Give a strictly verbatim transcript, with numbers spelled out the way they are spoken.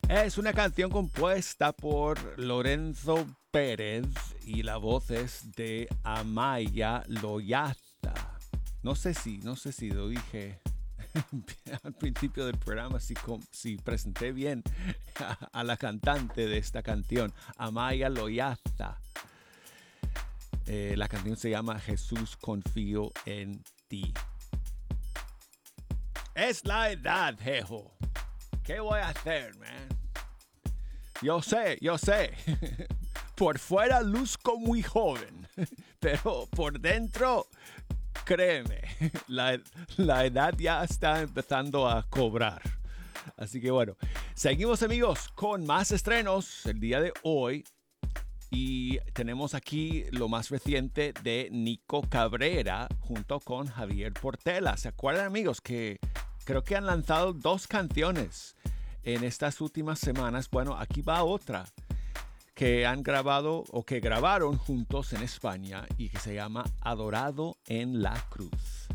Es una canción compuesta por Lorenzo Pérez y la voz es de Amaya Loyata. No sé si, no sé si lo dije al principio del programa, si, si presenté bien a, a la cantante de esta canción, Amaya Loyata. Eh, la canción se llama Jesús, confío en ti. Es la edad, jejo. ¿Qué voy a hacer, man? Yo sé, yo sé. Por fuera luzco muy joven, pero por dentro, créeme, la, la edad ya está empezando a cobrar. Así que bueno, seguimos amigos con más estrenos el día de hoy. Y tenemos aquí lo más reciente de Nico Cabrera junto con Javier Portela. ¿Se acuerdan amigos que creo que han lanzado dos canciones en estas últimas semanas? Bueno, aquí va otra que han grabado o que grabaron juntos en España y que se llama Adorado en la Cruz.